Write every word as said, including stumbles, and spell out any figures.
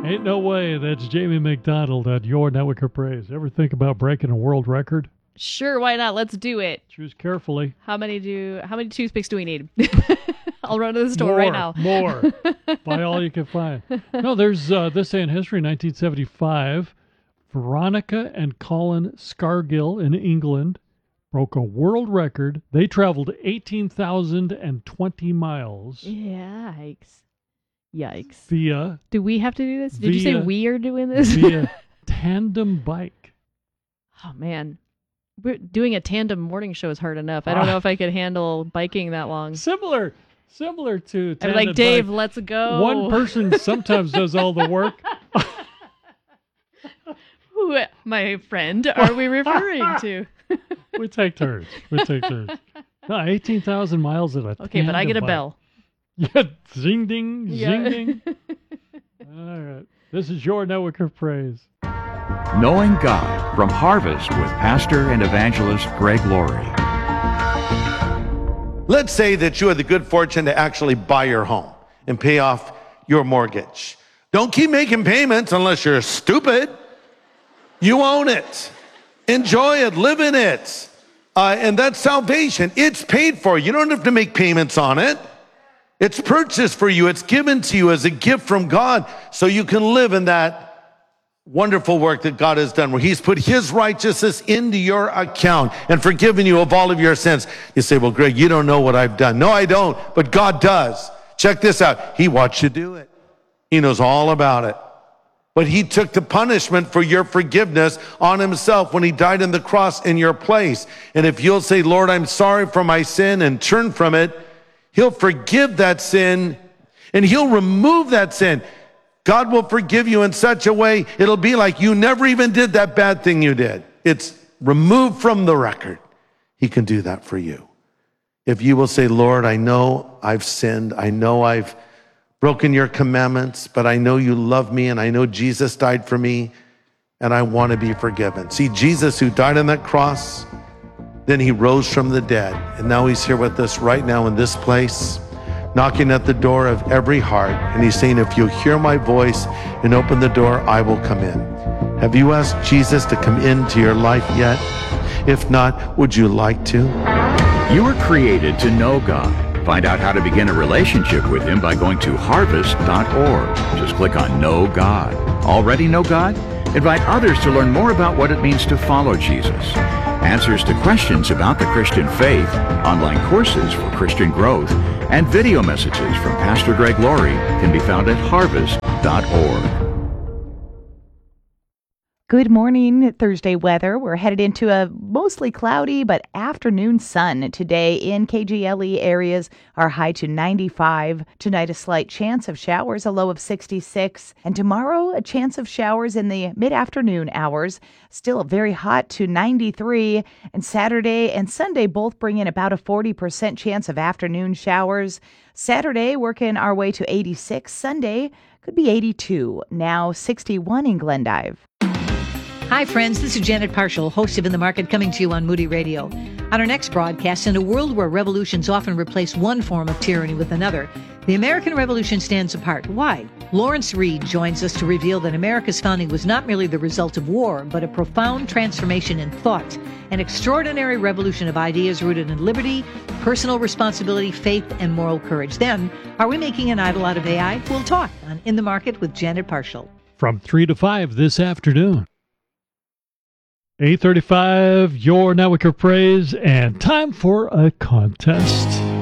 Ain't no way. That's Jamie McDonald at Your Network of Praise. Ever think about breaking a world record? Sure, why not? Let's do it. Choose carefully. How many do? How many toothpicks do we need? I'll run to the store more, right now. More. Buy all you can find. No, there's uh, this day in history, nineteen seventy-five. Veronica and Colin Scargill in England broke a world record. They traveled eighteen thousand twenty miles. Yikes. Yikes. Via. Do we have to do this? Did via, you say we are doing this? Via tandem bike. Oh, man. We're doing a tandem morning show is hard enough. I don't know if I could handle biking that long. Similar. Similar to I'm like, Dave, bike. let's go. One person sometimes does all the work. Who, my friend, are we referring to? We take turns. We take turns. No, eighteen thousand miles at a Okay, but I get a bike. bell. Yeah, zing ding, Yeah. zing ding. All right. This is Your Network of Praise. Knowing God from Harvest with Pastor and Evangelist Greg Laurie. Let's say that you had the good fortune to actually buy your home and pay off your mortgage. Don't keep making payments unless you're stupid. You own it. Enjoy it. Live in it. Uh, and that's salvation. It's paid for. You don't have to make payments on it. It's purchased for you. It's given to you as a gift from God so you can live in that wonderful work that God has done, where he's put his righteousness into your account and forgiven you of all of your sins. You say, well, Greg, you don't know what I've done. No, I don't, but God does. Check this out. He watched you do it. He knows all about it. But he took the punishment for your forgiveness on himself when he died on the cross in your place. And if you'll say, Lord, I'm sorry for my sin, and turn from it, he'll forgive that sin and he'll remove that sin. God will forgive you in such a way, it'll be like you never even did that bad thing you did. It's removed from the record. He can do that for you. If you will say, Lord, I know I've sinned. I know I've broken your commandments, but I know you love me and I know Jesus died for me and I want to be forgiven. See, Jesus who died on that cross, then he rose from the dead. And now he's here with us right now in this place, knocking at the door of every heart. And he's saying, if you hear my voice and open the door, I will come in. Have you asked Jesus to come into your life yet? If not, would you like to? You were created to know God. Find out how to begin a relationship with him by going to harvest dot org. Just click on Know God. Already know God? Invite others to learn more about what it means to follow Jesus. Answers to questions about the Christian faith, online courses for Christian growth, and video messages from Pastor Greg Laurie can be found at harvest dot org. Good morning, Thursday weather. We're headed into a mostly cloudy but afternoon sun today in K G L E areas. Our high to ninety-five. Tonight, a slight chance of showers, a low of sixty-six. And tomorrow, a chance of showers in the mid-afternoon hours. Still very hot to ninety-three. And Saturday and Sunday both bring in about a forty percent chance of afternoon showers. Saturday, working our way to eighty-six. Sunday could be eighty-two. Now sixty-one in Glendive. Hi, friends. This is Janet Parshall, host of In the Market, coming to you on Moody Radio. On our next broadcast, in a world where revolutions often replace one form of tyranny with another, the American Revolution stands apart. Why? Lawrence Reed joins us to reveal that America's founding was not merely the result of war, but a profound transformation in thought, an extraordinary revolution of ideas rooted in liberty, personal responsibility, faith, and moral courage. Then, are we making an idol out of A I? We'll talk on In the Market with Janet Parshall. From three to five this afternoon. eight thirty-five, Your Network of Praise, and time for a contest.